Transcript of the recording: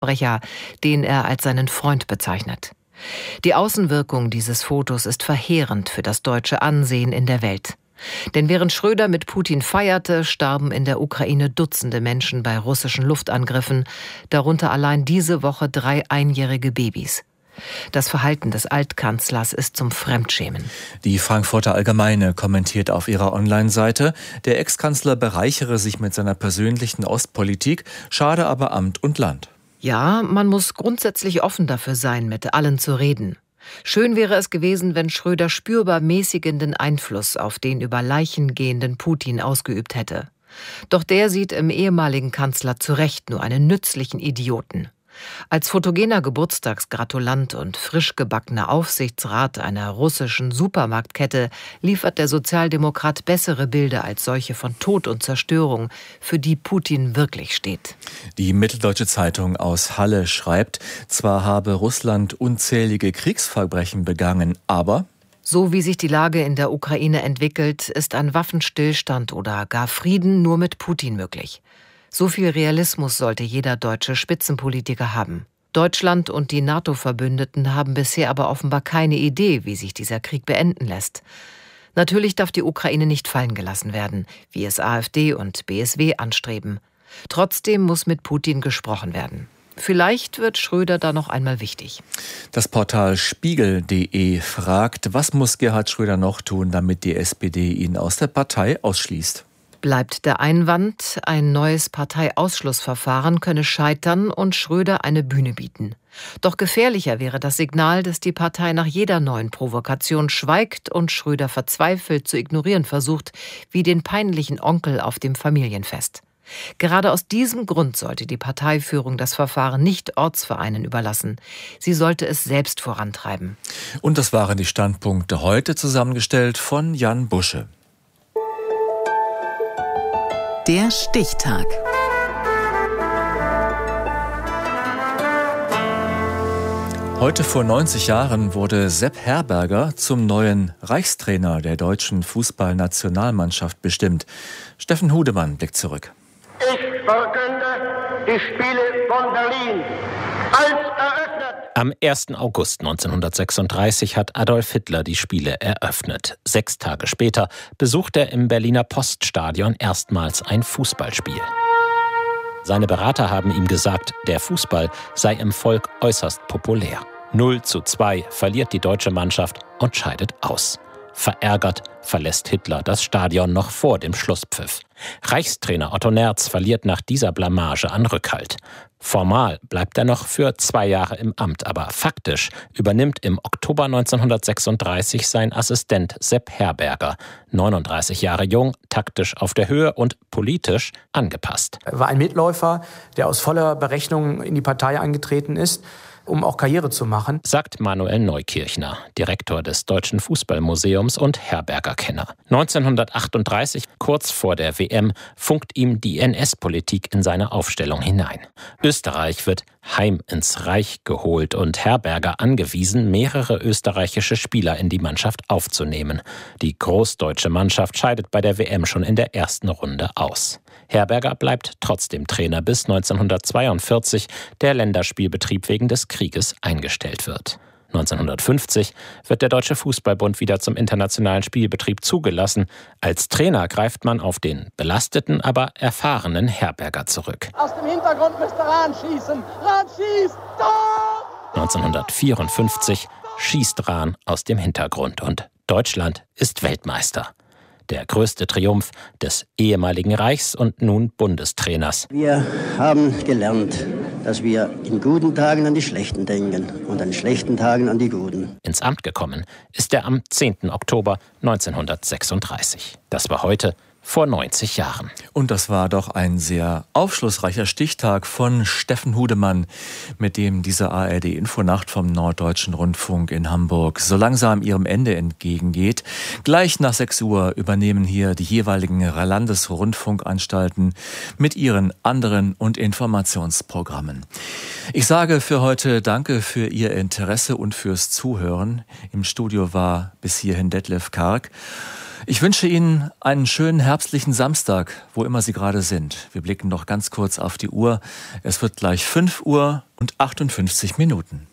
Verbrecher, den er als seinen Freund bezeichnet. Die Außenwirkung dieses Fotos ist verheerend für das deutsche Ansehen in der Welt. Denn während Schröder mit Putin feierte, starben in der Ukraine Dutzende Menschen bei russischen Luftangriffen, darunter allein diese Woche 3 einjährige Babys. Das Verhalten des Altkanzlers ist zum Fremdschämen. Die Frankfurter Allgemeine kommentiert auf ihrer Online-Seite, der Ex-Kanzler bereichere sich mit seiner persönlichen Ostpolitik, schade aber Amt und Land. Ja, man muss grundsätzlich offen dafür sein, mit allen zu reden. Schön wäre es gewesen, wenn Schröder spürbar mäßigenden Einfluss auf den über Leichen gehenden Putin ausgeübt hätte. Doch der sieht im ehemaligen Kanzler zu Recht nur einen nützlichen Idioten. Als fotogener Geburtstagsgratulant und frisch gebackener Aufsichtsrat einer russischen Supermarktkette liefert der Sozialdemokrat bessere Bilder als solche von Tod und Zerstörung, für die Putin wirklich steht. Die Mitteldeutsche Zeitung aus Halle schreibt, zwar habe Russland unzählige Kriegsverbrechen begangen, aber so wie sich die Lage in der Ukraine entwickelt, ist ein Waffenstillstand oder gar Frieden nur mit Putin möglich. So viel Realismus sollte jeder deutsche Spitzenpolitiker haben. Deutschland und die NATO-Verbündeten haben bisher aber offenbar keine Idee, wie sich dieser Krieg beenden lässt. Natürlich darf die Ukraine nicht fallen gelassen werden, wie es AfD und BSW anstreben. Trotzdem muss mit Putin gesprochen werden. Vielleicht wird Schröder da noch einmal wichtig. Das Portal Spiegel.de fragt, was muss Gerhard Schröder noch tun, damit die SPD ihn aus der Partei ausschließt? Bleibt der Einwand, ein neues Parteiausschlussverfahren könne scheitern und Schröder eine Bühne bieten. Doch gefährlicher wäre das Signal, dass die Partei nach jeder neuen Provokation schweigt und Schröder verzweifelt zu ignorieren versucht, wie den peinlichen Onkel auf dem Familienfest. Gerade aus diesem Grund sollte die Parteiführung das Verfahren nicht Ortsvereinen überlassen. Sie sollte es selbst vorantreiben. Und das waren die Standpunkte heute, zusammengestellt von Jan Busche. Der Stichtag. Heute vor 90 Jahren wurde Sepp Herberger zum neuen Reichstrainer der deutschen Fußballnationalmannschaft bestimmt. Steffen Hudemann blickt zurück. Ich verkünde die Spiele von Berlin als eröffnet. Am 1. August 1936 hat Adolf Hitler die Spiele eröffnet. 6 Tage später besucht er im Berliner Poststadion erstmals ein Fußballspiel. Seine Berater haben ihm gesagt, der Fußball sei im Volk äußerst populär. 0:2 verliert die deutsche Mannschaft und scheidet aus. Verärgert verlässt Hitler das Stadion noch vor dem Schlusspfiff. Reichstrainer Otto Nerz verliert nach dieser Blamage an Rückhalt. Formal bleibt er noch für 2 Jahre im Amt, aber faktisch übernimmt im Oktober 1936 sein Assistent Sepp Herberger, 39 Jahre jung, taktisch auf der Höhe und politisch angepasst. Er war ein Mitläufer, der aus voller Berechnung in die Partei eingetreten ist, um auch Karriere zu machen, sagt Manuel Neukirchner, Direktor des Deutschen Fußballmuseums und Herberger-Kenner. 1938, kurz vor der WM, funkt ihm die NS-Politik in seine Aufstellung hinein. Österreich wird heim ins Reich geholt und Herberger angewiesen, mehrere österreichische Spieler in die Mannschaft aufzunehmen. Die großdeutsche Mannschaft scheidet bei der WM schon in der ersten Runde aus. Herberger bleibt trotzdem Trainer, bis 1942 der Länderspielbetrieb wegen des Krieges eingestellt wird. 1950 wird der Deutsche Fußballbund wieder zum internationalen Spielbetrieb zugelassen. Als Trainer greift man auf den belasteten, aber erfahrenen Herberger zurück. Aus dem Hintergrund müsste Rahn schießen. Rahn schießt! Tor! 1954 schießt Rahn aus dem Hintergrund und Deutschland ist Weltmeister. Der größte Triumph des ehemaligen Reichs- und nun Bundestrainers. Wir haben gelernt, dass wir in guten Tagen an die Schlechten denken und an schlechten Tagen an die Guten. Ins Amt gekommen ist er am 10. Oktober 1936. Das war heute vor 90 Jahren. Und das war doch ein sehr aufschlussreicher Stichtag von Steffen Hudemann, mit dem diese ARD-Infonacht vom Norddeutschen Rundfunk in Hamburg so langsam ihrem Ende entgegengeht. Gleich nach 6 Uhr übernehmen hier die jeweiligen Landesrundfunkanstalten mit ihren anderen und Informationsprogrammen. Ich sage für heute Danke für Ihr Interesse und fürs Zuhören. Im Studio war bis hierhin Detlef Karg. Ich wünsche Ihnen einen schönen herbstlichen Samstag, wo immer Sie gerade sind. Wir blicken noch ganz kurz auf die Uhr. Es wird gleich 5:58 Uhr.